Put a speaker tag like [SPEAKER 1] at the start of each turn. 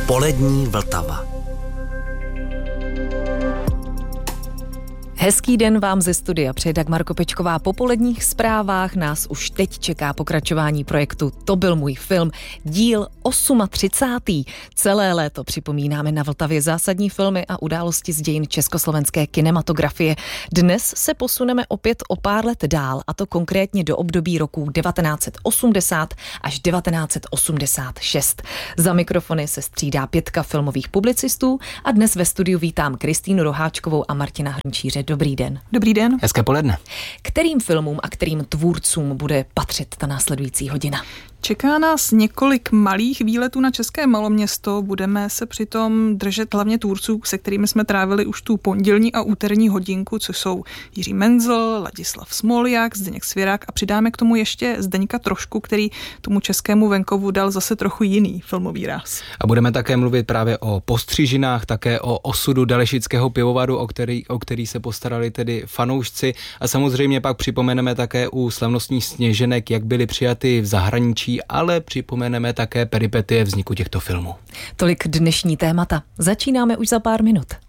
[SPEAKER 1] Polední Vltava.
[SPEAKER 2] Hezký den vám ze studia přeje Dagmar Kopečková. Po poledních zprávách nás už teď čeká pokračování projektu To byl můj film, díl 38. Celé léto připomínáme na Vltavě zásadní filmy a události z dějin československé kinematografie. Dnes se posuneme opět o pár let dál, a to konkrétně do období roku 1980 až 1986. Za mikrofony se střídá 5 filmových publicistů a dnes ve studiu vítám Kristýnu Roháčkovou a Martina Hrnčíře. Dobrý den.
[SPEAKER 3] Dobrý den.
[SPEAKER 4] Hezké poledne.
[SPEAKER 2] Kterým filmům a kterým tvůrcům bude patřit ta následující hodina?
[SPEAKER 3] Čeká nás několik malých výletů na České maloměsto. Budeme se přitom držet hlavně tvůrců, se kterými jsme trávili už tu pondělní a úterní hodinku, což jsou Jiří Menzel, Ladislav Smoljak, Zdeněk Svěrák a přidáme k tomu ještě Zdeňka Trošku, který tomu českému venkovu dal zase trochu jiný filmový ráz.
[SPEAKER 4] A budeme také mluvit právě o postřižinách, také o osudu Dalešického pivovaru, o který se postarali tedy fanoušci, a samozřejmě pak připomeneme také u slavnostních Sněženek, jak byly přijaty v zahraničí, ale připomeneme také peripetie vzniku těchto filmů.
[SPEAKER 2] Tolik dnešní témata. Začínáme už za pár minut.